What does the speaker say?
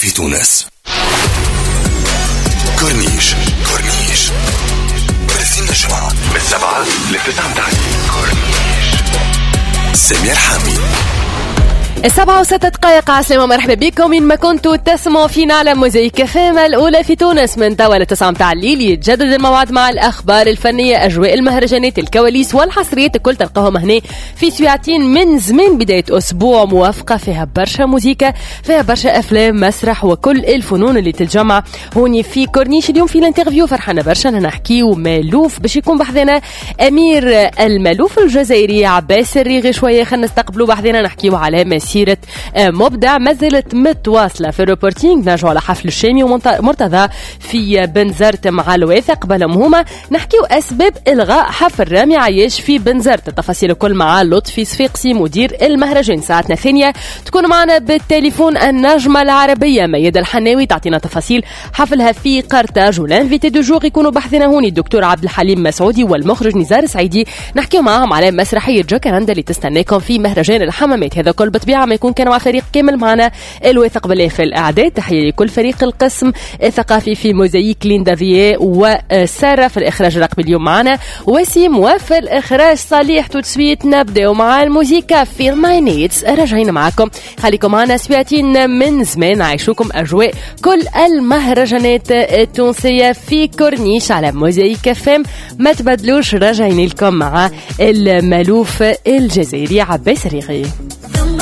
في تونس. كورنيش كل الجمعة من 7 ل 9 كورنيش. سمير حامي 7:06 عسلامة، مرحبا بكم من ما كنتوا تسمعوا فينا على موزايك اف.ام الأولى في تونس من توا ل9 متاع الليل. يتجدد الموعد مع الأخبار الفنية، أجواء المهرجانات، الكواليس والحصريات الكل تلقاهم هنا في ساعتين من زمان. بداية أسبوع موافقة فيها برشا موزيكا، فيها برشا أفلام، مسرح وكل الفنون اللي تتجمع هوني في كورنيش. اليوم في الانترفيو فرحانة برشا نحكيو مالوف باش يكون بحذنا أمير المالوف الجزائري عباس الريغي. شوية خلينا نستقبلوا بحذنا نحكيو على مسيرة مبدع ما زالت متواصلة في الروبورتينج. نرجعوا على حفل الشامي ومرتضى في بنزرت مع الواثق. قبلهم هما نحكيو أسباب إلغاء حفل رامي عياش في بنزرت. التفاصيل الكل مع لطفي صفيقسي مدير المهرجان. ساعتنا الثانية تكون معنا بالتليفون النجمة العربية ميادة الحناوي تعطينا تفاصيل حفلها في قرطاج. والانفيتي دو جور يكونوا بحثنا هوني الدكتور عبد الحليم مسعودي والمخرج نزار سعيدي. نحكيو معهم على مسرحية جاكارندا اللي تستناكم في مهرجان الحمامات. هذا كل بطبيعة ما يكون كان مع فريق كامل معنا الواثق بالله في الإعداد. تحية لكل فريق القسم الثقافي في موزايك ليندا فيي وسارة في الإخراج الرقمي. اليوم معنا وسيم وفي الإخراج صالح. تسويت نبدأ مع الموسيقى Feel My Needs. راجعين معكم، خليكم معنا ساعتين من زمان عيشوكم أجواء كل المهرجانات التونسية في كورنيش على موزايك اف.ام. ما تبدلوش، راجعين لكم مع المالوف الجزائري عباس الريغي.